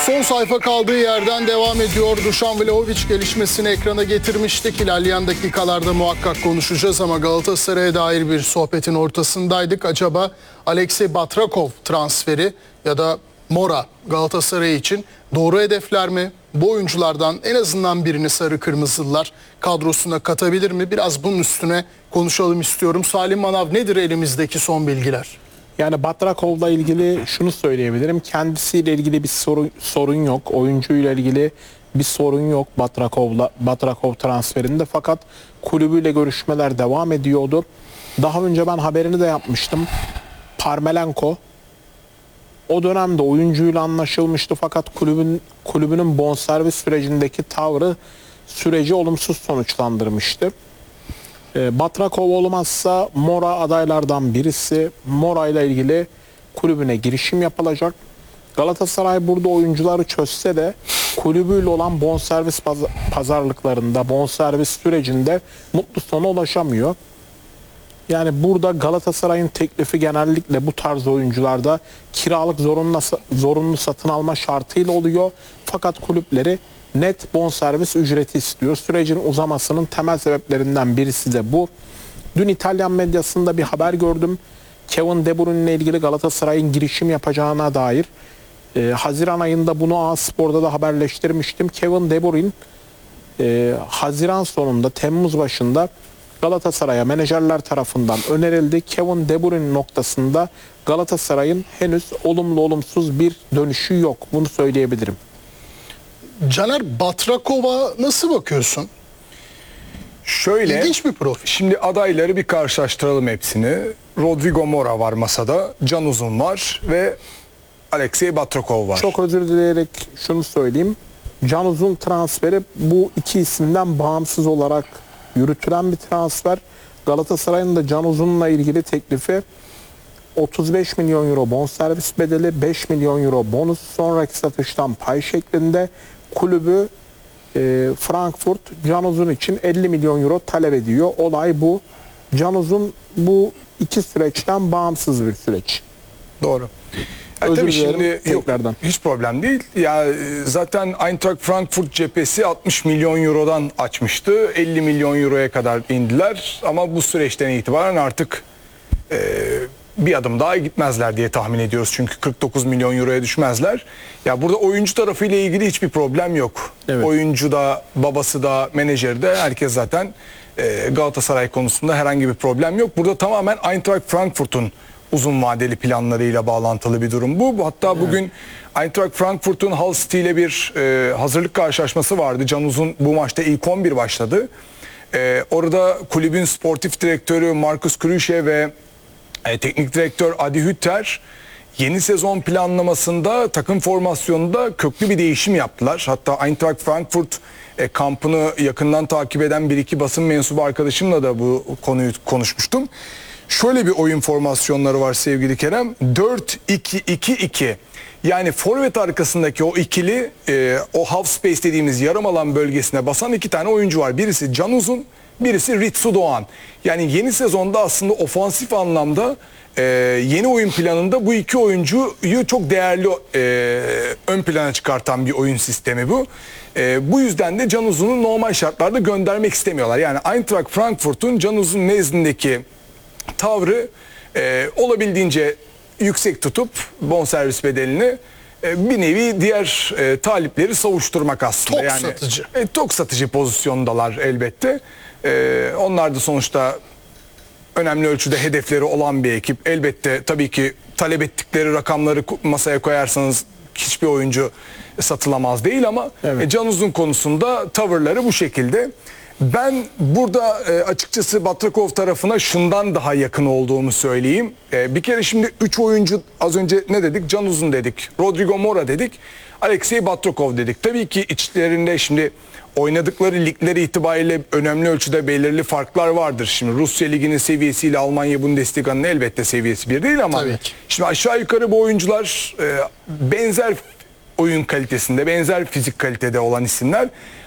Son sayfa kaldığı yerden devam ediyor. Dušan Vlahović gelişmesini ekrana getirmiştik. İlerleyen dakikalarda muhakkak konuşacağız ama Galatasaray'a dair bir sohbetin ortasındaydık. Acaba Alexey Batrakov transferi ya da Mora Galatasaray için doğru hedefler mi? Bu oyunculardan en azından birini sarı kırmızılılar kadrosuna katabilir mi? Biraz bunun üstüne konuşalım istiyorum. Salim Manav, nedir elimizdeki son bilgiler? Yani Batrakov'la ilgili şunu söyleyebilirim. Kendisiyle ilgili bir sorun yok. Oyuncuyla ilgili bir sorun yok Batrakov transferinde. Fakat kulübüyle görüşmeler devam ediyordu. Daha önce ben haberini de yapmıştım. Parmelenko o dönemde oyuncuyla anlaşılmıştı fakat kulübünün bonservis sürecindeki tavrı süreci olumsuz sonuçlandırmıştı. Batrakov olmazsa Mora adaylardan birisi. Mora ile ilgili kulübüne girişim yapılacak. Galatasaray burada oyuncuları çözse de kulübüyle olan bonservis pazarlıklarında, bonservis sürecinde mutlu sona ulaşamıyor. Yani burada Galatasaray'ın teklifi genellikle bu tarz oyuncularda kiralık zorunlu satın alma şartıyla oluyor. Fakat kulüpleri net bonservis ücreti istiyor. Sürecin uzamasının temel sebeplerinden birisi de bu. Dün İtalyan medyasında bir haber gördüm. Kevin De Bruyne ile ilgili Galatasaray'ın girişim yapacağına dair. Haziran ayında bunu A-Spor'da da haberleştirmiştim. Kevin De Bruyne Haziran sonunda, Temmuz başında Galatasaray'a menajerler tarafından önerildi. Kevin De Bruyne noktasında Galatasaray'ın henüz olumlu olumsuz bir dönüşü yok. Bunu söyleyebilirim. Caner, Batrakov'a nasıl bakıyorsun? Şöyle, İlginç bir profil. şimdi adayları bir karşılaştıralım hepsini. Rodrigo Mora var masada, Can Uzun var ve Alexey Batrakov var. Çok özür dileyerek şunu söyleyeyim. Can Uzun transferi bu iki isimden bağımsız olarak yürütülen bir transfer. Galatasaray'ın da Can Uzun'la ilgili teklifi 35 milyon euro bonservis bedeli, 5 milyon euro bonus, sonraki satıştan pay şeklinde. Kulübü Frankfurt Can Uzun için 50 milyon euro talep ediyor. Olay bu. Can Uzun bu iki süreçten bağımsız bir süreç. Doğru. Özür Tabii dilerim şimdi tekrardan. yok, hiç problem değil. Ya zaten Eintracht Frankfurt cephesi 60 milyon eurodan açmıştı. 50 milyon euroya kadar indiler ama bu süreçten itibaren artık bir adım daha gitmezler diye tahmin ediyoruz. Çünkü 49 milyon euroya düşmezler. Ya burada oyuncu tarafıyla ilgili hiçbir problem yok. Evet. Oyuncu da, babası da, menajeri de, herkes zaten Galatasaray konusunda herhangi bir problem yok. Burada tamamen Eintracht Frankfurt'un uzun vadeli planlarıyla bağlantılı bir durum bu. Hatta bugün Eintracht Frankfurt'un Hull City ile bir hazırlık karşılaşması vardı. Can Uzun bu maçta ilk 11 başladı. Orada kulübün sportif direktörü Markus Kruse ve teknik direktör Adi Hütter yeni sezon planlamasında, takım formasyonunda köklü bir değişim yaptılar. Hatta Eintracht Frankfurt kampını yakından takip eden bir iki basın mensubu arkadaşımla da bu konuyu konuşmuştum. Şöyle bir oyun formasyonları var sevgili Kerem. 4-2-2-2. Yani forvet arkasındaki o ikili, o half space dediğimiz yarım alan bölgesine basan iki tane oyuncu var. Birisi Can Uzun, birisi Ritsu Doğan. Yani yeni sezonda aslında ofansif anlamda yeni oyun planında bu iki oyuncuyu çok değerli ön plana çıkartan bir oyun sistemi bu. Bu yüzden de Can Uzun'u normal şartlarda göndermek istemiyorlar. Yani Eintracht Frankfurt'un Can Uzun nezdindeki tavrı olabildiğince yüksek tutup bonservis bedelini bir nevi diğer talipleri savuşturmak aslında. Tok satıcı. Tok satıcı pozisyondalar elbette. Onlar da sonuçta önemli ölçüde hedefleri olan bir ekip. Elbette tabii ki talep ettikleri rakamları masaya koyarsanız hiçbir oyuncu satılamaz değil ama evet. Can Uzun konusunda tavırları bu şekilde. Ben burada açıkçası Batrakov tarafına şundan daha yakın olduğumu söyleyeyim. Bir kere şimdi 3 oyuncu, az önce ne dedik? Can Uzun dedik, Rodrigo Mora dedik, Alexey Batrakov dedik. Tabii ki içlerinde şimdi oynadıkları ligleri itibariyle önemli ölçüde belirli farklar vardır. Şimdi Rusya Ligi'nin seviyesiyle Almanya Bundesliga'nın elbette seviyesi bir değil ama şimdi aşağı yukarı bu oyuncular benzer oyun kalitesinde, benzer fizik kalitede olan isimler.